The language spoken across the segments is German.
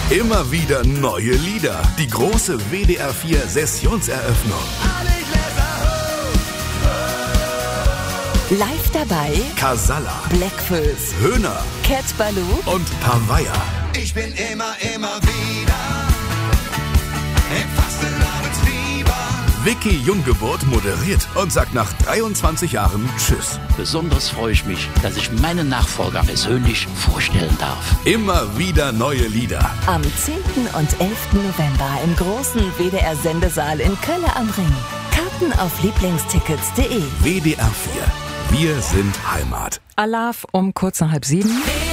Immer wieder neue Lieder. Die große WDR 4 Sessionseröffnung. Live dabei Casalla, Blackfoes, Höhner Cat Ballou und Pavaya. Ich bin immer wieder im Fastenabendfieber. Vicky Junggeburt moderiert und sagt nach 23 Jahren Tschüss. Besonders freue ich mich, dass ich meinen Nachfolger persönlich vorstellen darf. Immer wieder neue Lieder. am 10. und 11. November im großen WDR-Sendesaal in Kölle am Ring. Karten auf lieblingstickets.de. WDR 4. Wir sind Heimat. Alarv um kurz nach 6:30.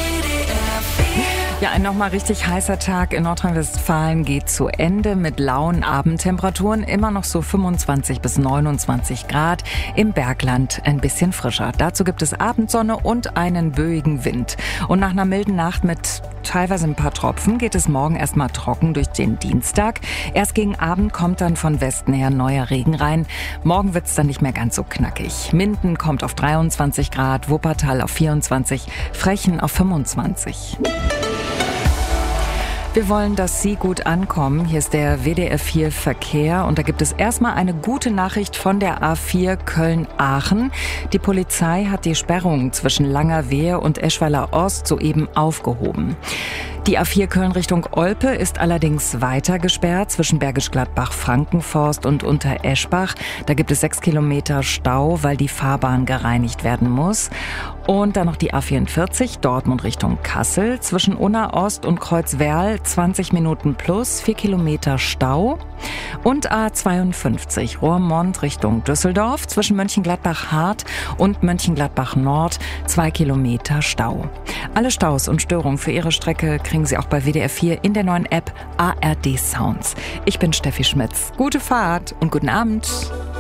Ja, ein nochmal richtig heißer Tag in Nordrhein-Westfalen geht zu Ende mit lauen Abendtemperaturen. Immer noch so 25 bis 29 Grad. Im Bergland ein bisschen frischer. Dazu gibt es Abendsonne und einen böigen Wind. Und nach einer milden Nacht mit teilweise ein paar Tropfen geht es morgen erstmal trocken durch den Dienstag. Erst gegen Abend kommt dann von Westen her neuer Regen rein. Morgen wird's dann nicht mehr ganz so knackig. Minden kommt auf 23 Grad, Wuppertal auf 24, Frechen auf 25. Wir wollen, dass Sie gut ankommen. Hier ist der WDR 4 Verkehr und da gibt es erstmal eine gute Nachricht von der A4 Köln-Aachen. Die Polizei hat die Sperrung zwischen Langerwehe und Eschweiler Ost soeben aufgehoben. Die A4 Köln Richtung Olpe ist allerdings weiter gesperrt zwischen Bergisch Gladbach, Frankenforst und Untereschbach. Da gibt es 6 Kilometer Stau, weil die Fahrbahn gereinigt werden muss. Und dann noch die A44 Dortmund Richtung Kassel zwischen Unna Ost und Kreuzwerl 20 Minuten plus 4 Kilometer Stau. Und A52 Roermond Richtung Düsseldorf zwischen Mönchengladbach-Hart und Mönchengladbach-Nord 2 Kilometer Stau. Alle Staus und Störungen für Ihre Strecke kriegen Sie auch bei WDR 4 in der neuen App ARD Sounds. Ich bin Steffi Schmitz. Gute Fahrt und guten Abend.